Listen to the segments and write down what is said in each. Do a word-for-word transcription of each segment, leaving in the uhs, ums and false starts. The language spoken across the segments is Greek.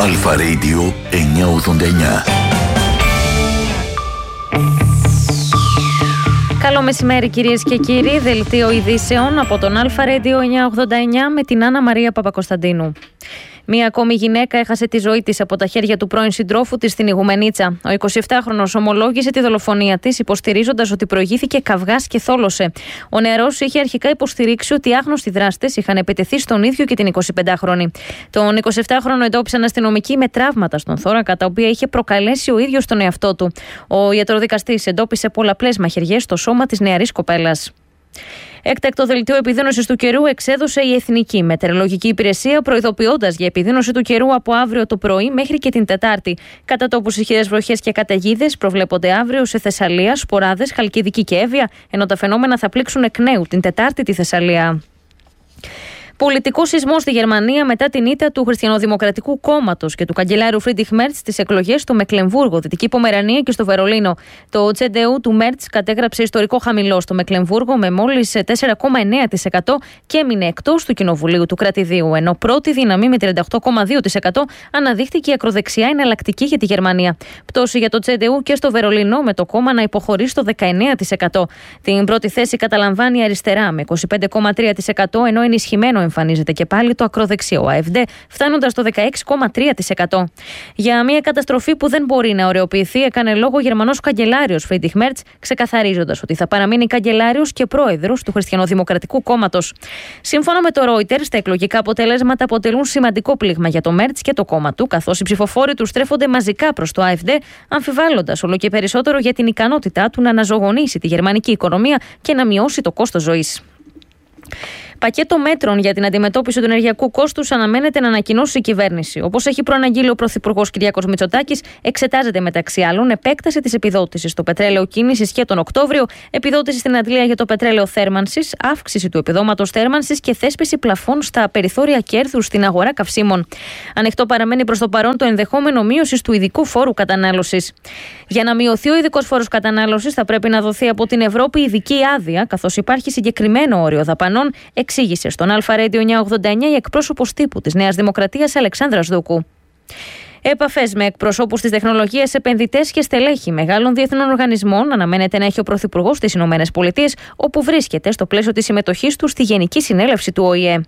Αλφα Radio εννιακόσια ογδόντα εννιά. Καλό μεσημέρι κυρίες και κύριοι, δελτίο ειδήσεων από τον Αλφα Radio εννιακόσια ογδόντα εννιά με την Άννα Μαρία Παπακοσταντίνου. Μία ακόμη γυναίκα έχασε τη ζωή της από τα χέρια του πρώην συντρόφου της στην Ιγουμενίτσα. Ο εικοσιεπτάχρονος ομολόγησε τη δολοφονία της, υποστηρίζοντας ότι προηγήθηκε καυγάς και θόλωσε. Ο νεαρός είχε αρχικά υποστηρίξει ότι άγνωστοι δράστες είχαν επιτεθεί στον ίδιο και την εικοσιπεντάχρονη. Τον εικοσιεπτάχρονο εντόπισαν αστυνομικοί με τραύματα στον θώρακα, τα οποία είχε προκαλέσει ο ίδιος τον εαυτό του. Ο ιατροδικαστής εντόπισε πολλαπλές μαχαιριές στο σώμα της νεαρής κοπέλας. Έκτακτο δελτίο επιδείνωσης του καιρού εξέδωσε η Εθνική Μετεωρολογική Υπηρεσία, προειδοποιώντας για επιδείνωση του καιρού από αύριο το πρωί μέχρι και την Τετάρτη. Κατά τόπους ισχυρές βροχές και καταιγίδες προβλέπονται αύριο σε Θεσσαλία, Σποράδες, Χαλκιδική και Εύβοια, ενώ τα φαινόμενα θα πλήξουν εκ νέου την Τετάρτη τη Θεσσαλία. Πολιτικό σεισμό στη Γερμανία μετά την ήττα του Χριστιανοδημοκρατικού Κόμματος και του καγκελάριου Φρίντριχ Μέρτς στις εκλογές στο Μεκλεμβούργο, Δυτική Πομερανία και στο Βερολίνο. Το τσέ ντι γιου του Μέρτς κατέγραψε ιστορικό χαμηλό στο Μεκλεμβούργο με μόλις τέσσερα κόμμα εννέα τοις εκατό και έμεινε εκτός του Κοινοβουλίου του κρατηδίου, ενώ πρώτη δύναμη με τριάντα οκτώ κόμμα δύο τοις εκατό αναδείχθηκε η ακροδεξιά εναλλακτική για τη Γερμανία. Πτώση για το τσέ ντι γιου και στο Βερολίνο, με το κόμμα να υποχωρεί στο δεκαεννέα τοις εκατό. Την πρώτη θέση καταλαμβάνει η αριστερά με είκοσι πέντε κόμμα τρία τοις εκατό, ενώ ενισχυμένο εμφανίζεται και πάλι το ακροδεξιό ΑΕΦΔ, φτάνοντας στο δεκαέξι κόμμα τρία τοις εκατό. Για μια καταστροφή που δεν μπορεί να ωρεοποιηθεί, έκανε λόγο ο Γερμανός καγκελάριος Φρίντριχ Μέρτς, ξεκαθαρίζοντας ότι θα παραμείνει καγκελάριος και πρόεδρος του Χριστιανοδημοκρατικού Κόμματος. Σύμφωνα με το Reuters, τα εκλογικά αποτελέσματα αποτελούν σημαντικό πλήγμα για το Μέρτς και το κόμμα του, καθώς οι ψηφοφόροι του στρέφονται μαζικά προς το ΑΕΦΔ, αμφιβάλλοντας όλο και περισσότερο για την ικανότητά του να αναζωογονήσει τη γερμανική οικονομία και να μειώσει το κόστος ζωής. Πακέτο μέτρων για την αντιμετώπιση του ενεργειακού κόστους αναμένεται να ανακοινώσει η κυβέρνηση. Όπως έχει προαναγγείλει ο Πρωθυπουργός Κυριάκος Μητσοτάκης, εξετάζεται μεταξύ άλλων επέκταση της επιδότησης στο πετρέλαιο κίνησης και τον Οκτώβριο, επιδότηση στην αντλία για το πετρέλαιο θέρμανσης, αύξηση του επιδόματος θέρμανσης και θέσπιση πλαφών στα περιθώρια κέρδους στην αγορά καυσίμων. Ανοιχτό παραμένει προς το παρόν το ενδεχόμενο μείωσης του ειδικού φόρου κατανάλωσης. Για να μειωθεί ο ειδικός φόρος κατανάλωσης, θα πρέπει να δοθεί από την Ευρώπη ειδική άδεια, καθώς υπάρχει συγκεκριμένο όριο δαπανών, εξήγησε στον Αλφα Radio εννιακόσια ογδόντα εννιά η εκπρόσωπος τύπου της Νέας Δημοκρατίας Αλεξάνδρας Δούκου. Επαφές με εκπροσώπους της τεχνολογίας, επενδυτές και στελέχη μεγάλων διεθνών οργανισμών αναμένεται να έχει ο Πρωθυπουργός στις Ηνωμένες Πολιτείες, όπου βρίσκεται στο πλαίσιο της συμμετοχής του στη Γενική Συνέλευση του Ο Η Ε.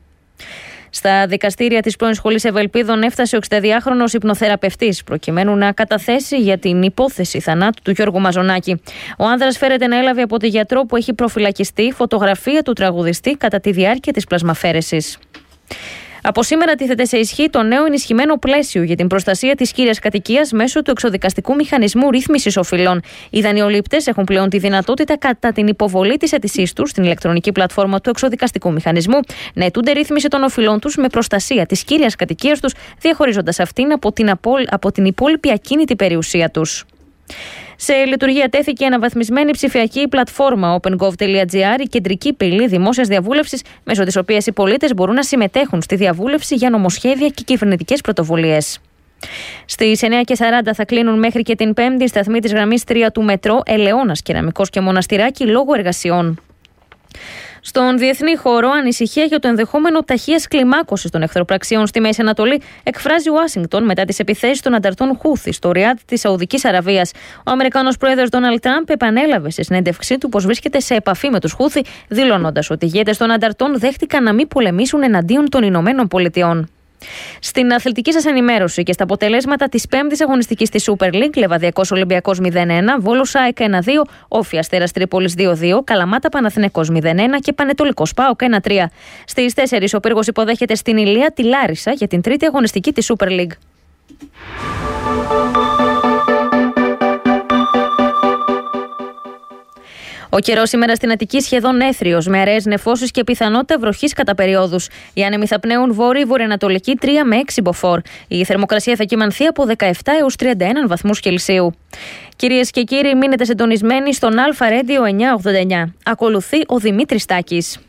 Στα δικαστήρια της πρώην Σχολής Ευελπίδων έφτασε ο εξηνταδυάχρονος υπνοθεραπευτής, προκειμένου να καταθέσει για την υπόθεση θανάτου του Γιώργου Μαζονάκη. Ο άνδρας φέρεται να έλαβε από τη γιατρό που έχει προφυλακιστεί φωτογραφία του τραγουδιστή κατά τη διάρκεια της πλασμαφέρεσης. Από σήμερα τίθεται σε ισχύ το νέο ενισχυμένο πλαίσιο για την προστασία της κύριας κατοικίας μέσω του εξοδικαστικού μηχανισμού ρύθμισης οφειλών. Οι δανειολήπτες έχουν πλέον τη δυνατότητα, κατά την υποβολή της αίτησής τους στην ηλεκτρονική πλατφόρμα του εξοδικαστικού μηχανισμού, να αιτούνται ρύθμιση των οφειλών τους με προστασία της κύριας κατοικίας τους, διαχωρίζοντας αυτήν από την, απο... από την υπόλοιπη ακίνητη περιουσία τους. Σε λειτουργία τέθηκε η αναβαθμισμένη ψηφιακή πλατφόρμα OpenGov.gr, η κεντρική πύλη δημόσιας διαβούλευσης, μέσω της οποίας οι πολίτες μπορούν να συμμετέχουν στη διαβούλευση για νομοσχέδια και κυβερνητικές πρωτοβουλίες. Στις εννιά και σαράντα θα κλείνουν μέχρι και την Πέμπτη οι σταθμοί της γραμμής τρία του μετρό Ελαιώνας, Κεραμικός και Μοναστηράκι λόγω εργασιών. Στον διεθνή χώρο, ανησυχία για το ενδεχόμενο ταχείας κλιμάκωσης των εχθροπραξιών στη Μέση Ανατολή εκφράζει Ουάσιγκτον μετά τις επιθέσεις των ανταρτών Χούθη στο Ριάντ της Σαουδικής Αραβίας. Ο Αμερικανός πρόεδρος Ντόναλντ Τραμπ επανέλαβε σε συνέντευξή του πως βρίσκεται σε επαφή με τους Χούθη, δηλώνοντας ότι οι ηγέτες των ανταρτών δέχτηκαν να μην πολεμήσουν εναντίον των Ηνωμένων Πολιτειών. Στην αθλητική σας ενημέρωση και στα αποτελέσματα της πέμπτης αγωνιστικής της Super League, Λεβαδιακός Ολυμπιακός μηδέν ένα, Βόλος ΑΕΚ ένα δύο, Όφη Αστέρας Τρίπολης δύο δύο, Καλαμάτα Παναθηναίκος μηδέν ένα και Πανετολικός ΠΑΟΚ ένα τρία. Στις τέσσερις ο Πύργος υποδέχεται στην Ηλία τη Λάρισα για την τρίτη αγωνιστική της Super League. Ο καιρός σήμερα στην Αττική σχεδόν έθριος, με αραιές νεφώσεις και πιθανότητα βροχής κατά περιόδους. Οι άνεμοι θα πνέουν βόρειο-βορειοανατολική τρία με έξι μποφόρ. Η θερμοκρασία θα κυμανθεί από δεκαεπτά έως τριάντα ένα βαθμούς Κελσίου. Κυρίες και κύριοι, μείνετε συντονισμένοι στον Αλφα Radio εννιακόσια ογδόντα εννιά. Ακολουθεί ο Δημήτρης Τάκης.